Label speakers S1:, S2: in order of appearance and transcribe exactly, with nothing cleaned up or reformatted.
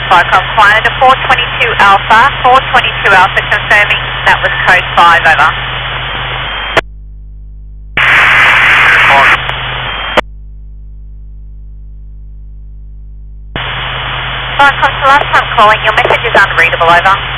S1: Flycom Quina to four twenty-two Alpha, four twenty-two Alpha confirming that was code five, over. Flycom, the last time calling, your message is unreadable, over.